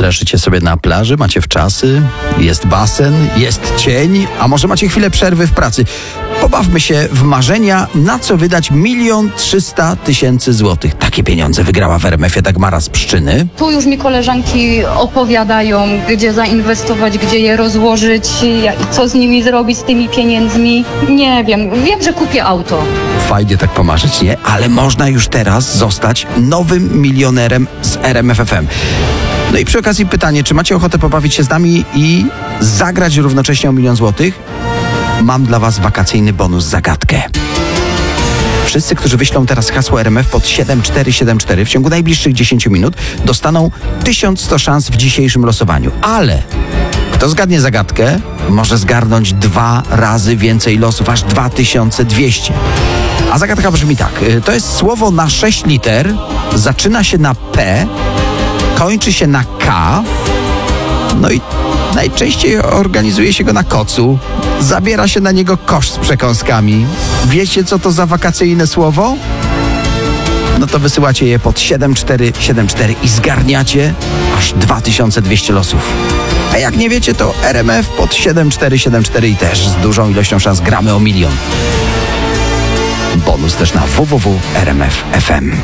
Leżycie sobie na plaży, macie wczasy, jest basen, jest cień, a może macie chwilę przerwy w pracy. Pobawmy się w marzenia, na co wydać 1 300 000 złotych. Takie pieniądze wygrała w RMF-ie Dagmara z Pszczyny. Tu już mi koleżanki opowiadają, gdzie zainwestować, gdzie je rozłożyć, co z nimi zrobić, z tymi pieniędzmi. Nie wiem, że kupię auto. Fajnie tak pomarzyć, nie? Ale można już teraz zostać nowym milionerem z RMF FM. No i przy okazji pytanie, czy macie ochotę pobawić się z nami i zagrać równocześnie o 1 000 000 złotych? Mam dla was wakacyjny bonus, zagadkę. Wszyscy, którzy wyślą teraz hasło RMF pod 7474 w ciągu najbliższych 10 minut dostaną 1100 szans w dzisiejszym losowaniu. Ale kto zgadnie zagadkę, może zgarnąć 2 razy więcej losów, aż 2200. A zagadka brzmi tak. To jest słowo na 6 liter, zaczyna się na P, kończy się na K, no i najczęściej organizuje się go na kocu. Zabiera się na niego kosz z przekąskami. Wiecie, co to za wakacyjne słowo? No to wysyłacie je pod 7474 i zgarniacie aż 2200 losów. A jak nie wiecie, to RMF pod 7474 i też z dużą ilością szans gramy o 1 000 000. Bonus też na www.rmf.fm.